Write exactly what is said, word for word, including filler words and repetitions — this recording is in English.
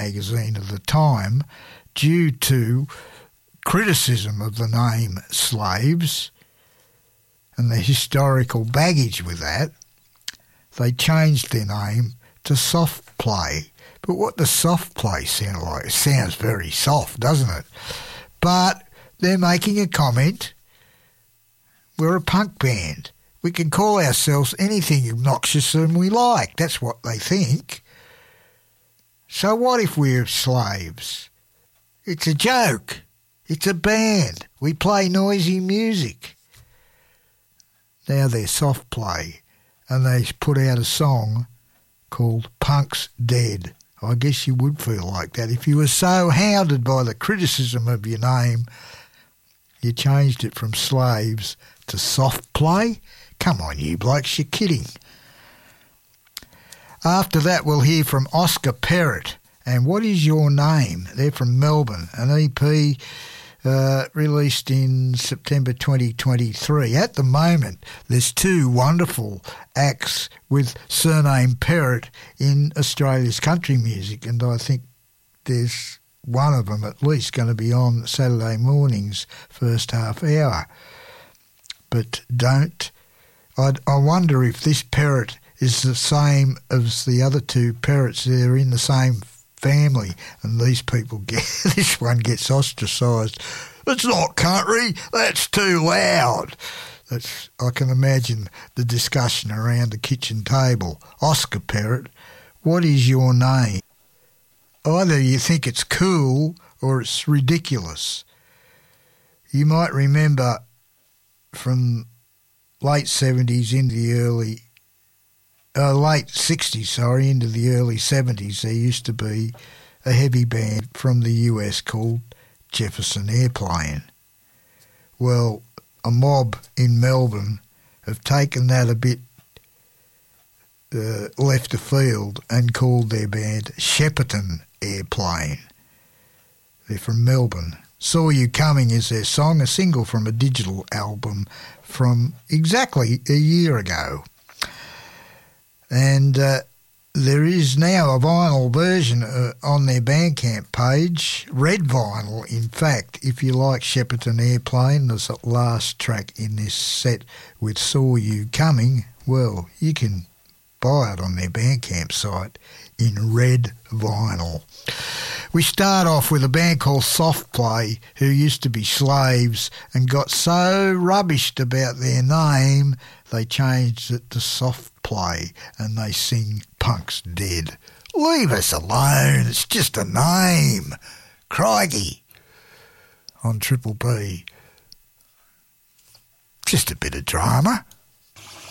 magazine of the time due to criticism of the name Slaves and the historical baggage with that. They changed their name to Soft Play. But what does Soft Play sound like? It sounds very soft, doesn't it? But they're making a comment. We're a punk band. We can call ourselves anything obnoxious and we like. That's what they think. So what if we're slaves? It's a joke. It's a band. We play noisy music. Now they're Soft Play, and they put out a song called Punk's Dead. I guess you would feel like that. If you were so hounded by the criticism of your name, you changed it from Slaves to Soft Play. Come on, you blokes, you're kidding. After that, we'll hear from Oscar Perrott. And What Is Your Name? They're from Melbourne, an E P uh, released in September twenty twenty-three. At the moment, there's two wonderful acts with surname Perrott in Australia's country music, and I think there's one of them at least going to be on Saturday morning's first half hour. But don't... I'd, I wonder if this Perrott is the same as the other two Perrotts. They're in the same family, and these people get... this one gets ostracised. It's not country, that's too loud. That's, I can imagine the discussion around the kitchen table. Oscar Perrott, what is your name? Either you think it's cool or it's ridiculous. You might remember from late seventies into the early, uh, late sixties, sorry, into the early seventies, there used to be a heavy band from the U S called Jefferson Airplane. Well, a mob in Melbourne have taken that a bit uh, left of field and called their band Shepparton Airplane. They're from Melbourne. Saw You Coming is their song, a single from a digital album from exactly a year ago. And uh, there is now a vinyl version uh, on their Bandcamp page, red vinyl, in fact. If you like Shepparton Airplane, there's the last track in this set with Saw You Coming, well, you can buy it on their Bandcamp site in red vinyl. We start off with a band called Soft Play, who used to be Slaves and got so rubbished about their name, they changed it to Soft Play, and they sing Punk's Dead. Leave us alone, it's just a name. Crikey. On Triple B. Just a bit of drama.